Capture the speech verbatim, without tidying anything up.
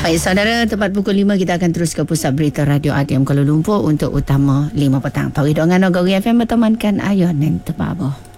Baik saudara, tepat pukul lima kita akan terus ke Pusat Berita Radio A T M Kuala Lumpur untuk utama lima petang. Tahu hidungan Nogari F M bertemankan Ayon dan Tebabo.